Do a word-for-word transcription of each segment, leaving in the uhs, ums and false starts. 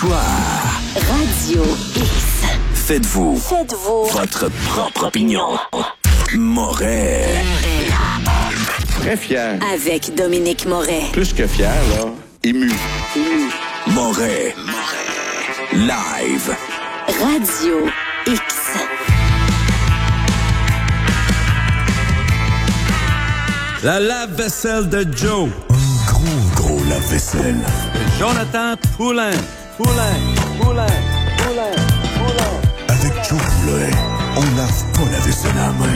L'histoire. Radio X. Faites-vous. Faites-vous. Votre propre opinion. Moret. Très fier. Avec Dominique Moret. Plus que fier, là. Ému. Moret. Live. Radio X. La lave-vaisselle de Joe. Un gros, gros lave-vaisselle. Jonathan Poulain. Poulain, Poulain, Poulain, Poulain. Avec Joe Poulain, on lave pas la vaisselle à la main.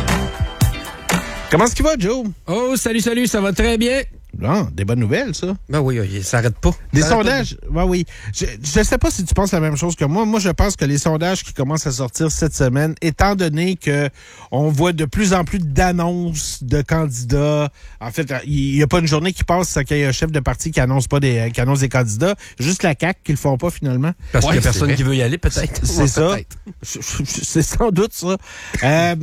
Comment est-ce qu'il va, Joe? Oh, salut, salut, ça va très bien. Bon, des bonnes nouvelles, ça. Ben oui, oui, ça s'arrête pas. Des Ça arrête sondages, ben oui. Je ne sais pas si tu penses la même chose que moi. Moi, je pense que les sondages qui commencent à sortir cette semaine, étant donné que on voit de plus en plus d'annonces de candidats. En fait, il n'y a pas une journée qui passe sans qu'il y ait un chef de parti qui annonce pas des, qui annonce des candidats. Juste la C A Q qui le font pas, finalement. Parce Ouais, qu'il y a c'est personne vrai. qui veut y aller, peut-être. C'est Ouais, ça. peut-être. Je- je- C'est sans doute ça. Euh,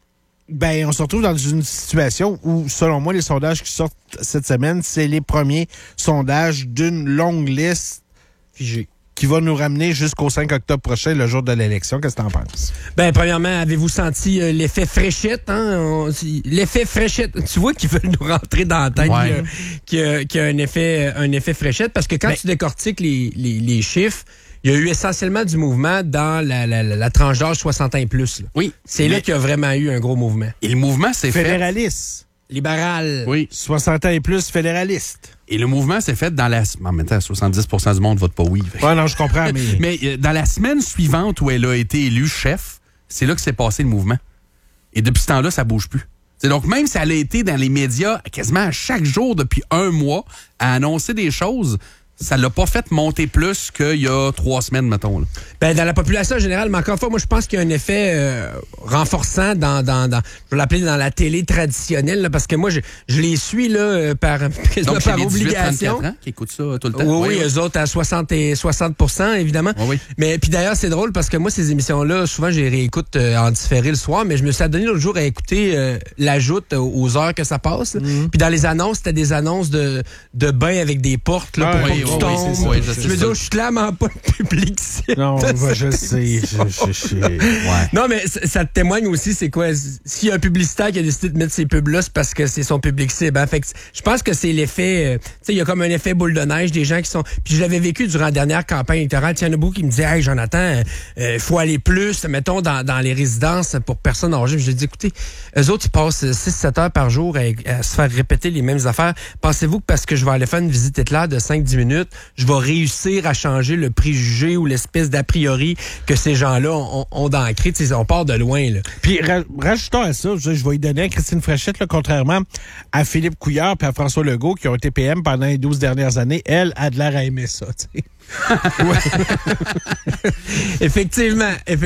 ben, on se retrouve dans une situation où, selon moi, les sondages qui sortent cette semaine, c'est les premiers sondages d'une longue liste Figé. qui va nous ramener jusqu'au cinq octobre prochain, le jour de l'élection. Qu'est-ce que t'en penses? Ben, premièrement, avez-vous senti euh, l'effet fraîchette, hein? On- si- l'effet fraîchette. Tu vois qu'ils veulent nous rentrer dans la tête Ouais. qu'il y a, qu'il y a- qu'il y a un effet, un effet fraîchette, parce que quand Ben- tu décortiques les, les, les chiffres, il y a eu essentiellement du mouvement dans la, la, la, la tranche d'âge soixante ans et plus. là. Oui. C'est là mais- qu'il y a vraiment eu un gros mouvement. Et le mouvement s'est fait. Fédéraliste. Libéral. Oui. soixante ans et plus, fédéraliste. Et le mouvement s'est fait dans la. En même temps, soixante-dix pour cent du monde vote pas oui. Fait que- Ouais, non, je comprends, mais... Mais euh, dans la semaine suivante où elle a été élue chef, c'est là que s'est passé le mouvement. Et depuis ce temps-là, ça bouge plus. C'est donc, même si elle a été dans les médias quasiment à chaque jour depuis un mois à annoncer des choses, ça l'a pas fait monter plus qu'il y a trois semaines, mettons. Là. Ben, dans la population en général, mais encore une fois, moi, je pense qu'il y a un effet euh, renforçant dans, dans, dans, je vais l'appeler dans la télé traditionnelle, là, parce que moi, je, je les suis là, euh, par, quasiment Donc, c'est par les dix-huit obligation. trente-quatre ans qui écoutent ça tout le temps. Oui, oui, eux autres à soixante et soixante pour cent, évidemment. Oui, oui. Mais puis d'ailleurs, c'est drôle parce que moi, ces émissions-là, souvent, je les réécoute euh, en différé le soir, mais je me suis adonné l'autre jour à écouter euh, l'ajoute aux heures que ça passe. là. Puis dans les annonces, c'était des annonces de, de bains avec des portes là, Ah, pour oui, pas que oui, tu oui, tombes. c'est ça, Oui, je je sais Je me dis, ça. oh, je suis clairement pas le public ici. Non, ben, je sais. Je, je, je- Ouais. Non, mais ça, ça te témoigne aussi, c'est quoi? S'il y a un publicitaire qui a décidé de mettre ces pubs-là, c'est parce que c'est son public cible. Hein? Fait que je pense que c'est l'effet... euh, tu sais, il y a comme un effet boule de neige, des gens qui sont... Puis je l'avais vécu durant la dernière campagne électorale. Il y en a beaucoup qui me disaient, « Hey, Jonathan, il euh, faut aller plus, mettons, dans, dans les résidences pour personnes âgées. » Je lui ai dit, écoutez, eux autres, ils passent six sept heures par jour à, à se faire répéter les mêmes affaires. Pensez-vous que parce que je vais aller faire une visite éclair de cinq dix minutes, je vais réussir à changer le préjugé ou l'espèce d'a priori que ces gens-là ont, ont d'ancré? Tu sais, on part de loin, là. Puis, ra- rajoutons à ça, je, je vais y donner à Christine Fréchette, là, contrairement à Philippe Couillard et à François Legault, qui ont été P M pendant les douze dernières années. Elle a de l'air à aimer ça, tu sais. Effectivement, effectivement.